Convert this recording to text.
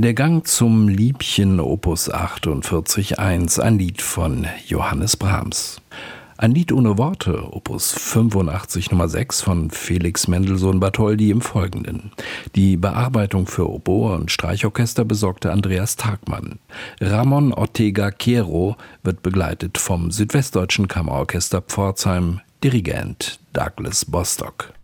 Der Gang zum Liebchen Opus 48.1, ein Lied von Johannes Brahms. Ein Lied ohne Worte, Opus 85 Nummer 6 von Felix Mendelssohn Bartholdy im Folgenden. Die Bearbeitung für Oboe und Streichorchester besorgte Andreas Tagmann. Ramon Ortega Quero wird begleitet vom Südwestdeutschen Kammerorchester Pforzheim, Dirigent Douglas Bostock.